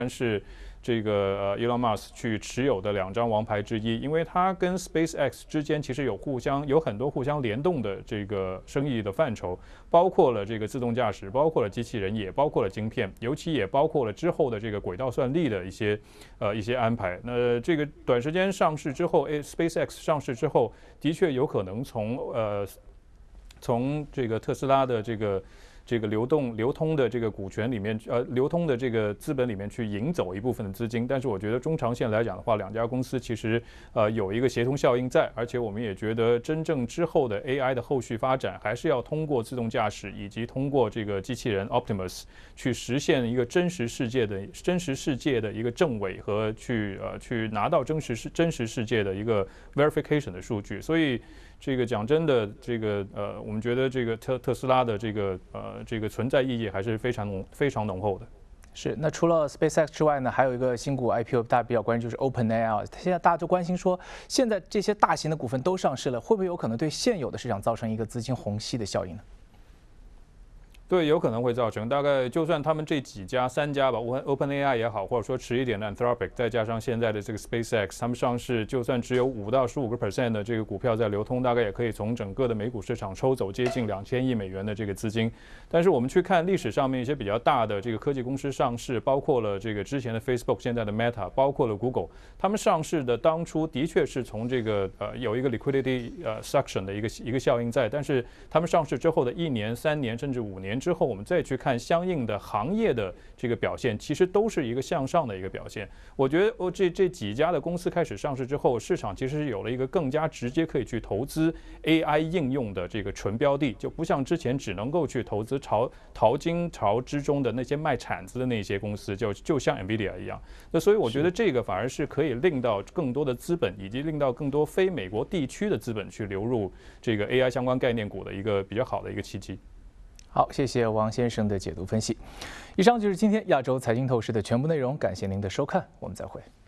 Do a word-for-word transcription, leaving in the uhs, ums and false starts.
是这个呃 Elon Musk 去持有的两张王牌之一，因为它跟 SpaceX 之间其实有互相有很多互相联动的这个生意的范畴，包括了这个自动驾驶，包括了机器人，也包括了晶片，尤其也包括了之后的这个轨道算力的一些呃一些安排。那这个短时间上市之后，诶 ，SpaceX 上市之后，的确有可能从呃从这个特斯拉的这个。这个流动流通的这个股权里面，呃，流通的这个资本里面去引走一部分的资金，但是我觉得中长线来讲的话，两家公司其实呃有一个协同效应在，而且我们也觉得真正之后的 A I 的后续发展，还是要通过自动驾驶以及通过这个机器人 Optimus 去实现一个真实世界的真实世界的一个证伪和去呃去拿到真实世真实世界的一个 verification 的数据，所以。这个讲真的，这个呃，我们觉得这个特特斯拉的这个呃这个存在意义还是非常浓非常浓厚的。 是，那除了 SpaceX 之外呢，还有一个新股 I P O， 大家比较关注就是 OpenAI。现在大家就关心说，现在这些大型的股份都上市了，会不会有可能对现有的市场造成一个资金虹吸的效应呢？ 对，有可能会造成。大概就算他们这几家、三家吧，OpenAI 也好，或者说迟一点的 Anthropic， 再加上现在的这个 SpaceX， 他们上市，就算只有五到十五个 percent 的这个股票在流通，大概也可以从整个的美股市场抽走接近两千亿美元的这个资金。但是我们去看历史上面一些比较大的这个科技公司上市，包括了这个之前的 Facebook， 现在的 Meta， 包括了 Google， 他们上市的当初的确是从这个呃有一个 liquidity 呃 suction 的一个一个效应在，但是他们上市之后的一年、三年甚至五年之后，我们再去看相应的行业的这个表现，其实都是一个向上的一个表现。我觉得，哦，这这几家的公司开始上市之后，市场其实有了一个更加直接可以去投资 A I 应用的这个纯标的，就不像之前只能够去投资潮淘金潮之中的那些卖铲子的那些公司，就就像 NVIDIA 一样。那所以我觉得这个反而是可以令到更多的资本，以及令到更多非美国地区的资本去流入这个 A I 相关概念股的一个比较好的一个契机。 好，谢谢王先生的解读分析。以上就是今天亚洲财经透视的全部内容，感谢您的收看，我们再会。